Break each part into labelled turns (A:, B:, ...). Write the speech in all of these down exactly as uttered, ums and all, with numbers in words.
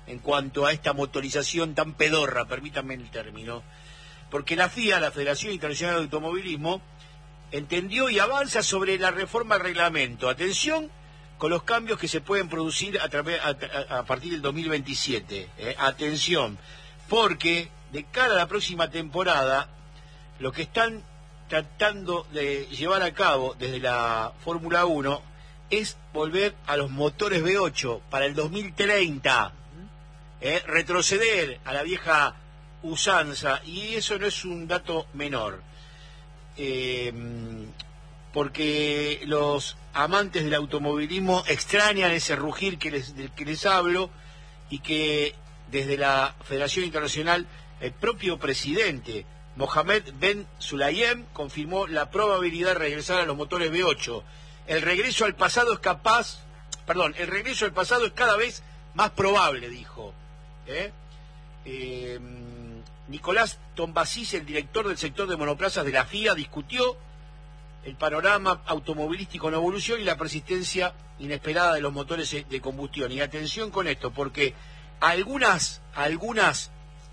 A: en cuanto a esta motorización tan pedorra, permítanme el término, porque la F I A, la Federación Internacional de Automovilismo, entendió y avanza sobre la reforma al reglamento. Atención con los cambios que se pueden producir a, través, a, a, a partir del dos mil veintisiete. ¿eh? Atención, porque de cara a la próxima temporada, lo que están tratando de llevar a cabo desde la Fórmula uno es volver a los motores V ocho para el dos mil treinta. ¿eh? Retroceder a la vieja usanza, y eso no es un dato menor. Eh, porque los amantes del automovilismo extrañan ese rugir que les, del que les hablo, y que desde la Federación Internacional el propio presidente Mohamed Ben Sulayem confirmó la probabilidad de regresar a los motores V ocho. El regreso al pasado es capaz, perdón, el regreso al pasado es cada vez más probable, dijo. ¿Eh? Eh, Nicolás Tombasís, el director del sector de monoplazas de la F I A, discutió el panorama automovilístico en evolución y la persistencia inesperada de los motores de combustión. Y atención con esto, porque algunas, algunas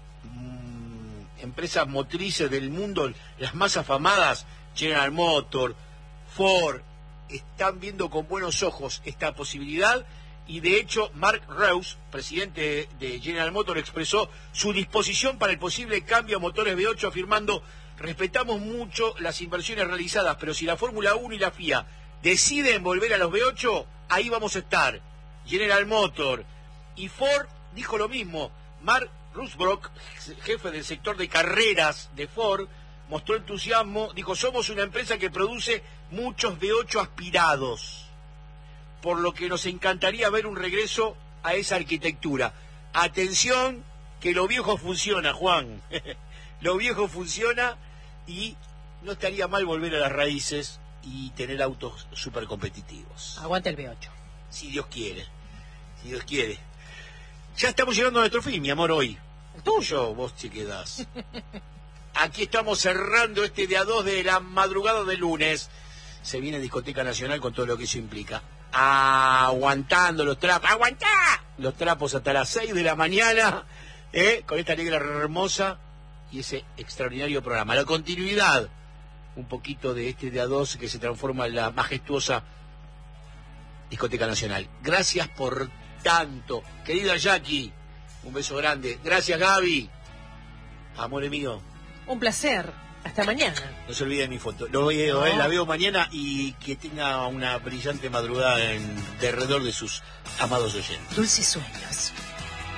A: mmm, empresas motrices del mundo, las más afamadas, General Motors, Ford, están viendo con buenos ojos esta posibilidad. Y de hecho, Mark Reuss, presidente de General Motors, expresó su disposición para el posible cambio a motores V ocho, afirmando: respetamos mucho las inversiones realizadas, pero si la Fórmula uno y la F I A deciden volver a los V ocho, ahí vamos a estar. General Motors y Ford dijo lo mismo. Mark Rusbrook, jefe del sector de carreras de Ford, mostró entusiasmo, dijo: somos una empresa que produce muchos V ocho aspirados, por lo que nos encantaría ver un regreso a esa arquitectura. Atención, que lo viejo funciona, Juan. Lo viejo funciona, y no estaría mal volver a las raíces y tener autos súper competitivos.
B: Aguanta el V ocho.
A: Si Dios quiere, si Dios quiere. Ya estamos llegando a nuestro fin, mi amor, hoy. El tuyo, vos te quedás. Aquí estamos cerrando este día dos de la madrugada de lunes. Se viene Discoteca Nacional con todo lo que eso implica. Aguantando los trapos, ¡aguantá! Los trapos hasta las seis de la mañana, ¿eh? Con esta negra hermosa y ese extraordinario programa. La continuidad, un poquito de este día dos que se transforma en la majestuosa Discoteca Nacional. Gracias por tanto, querida Jackie, un beso grande. Gracias, Gaby, amor mío.
B: Un placer. Hasta mañana.
A: No se olvide de mi foto. Lo veo, no. eh, la veo mañana, y que tenga una brillante madrugada en derredor de sus amados oyentes.
B: Dulces sueños.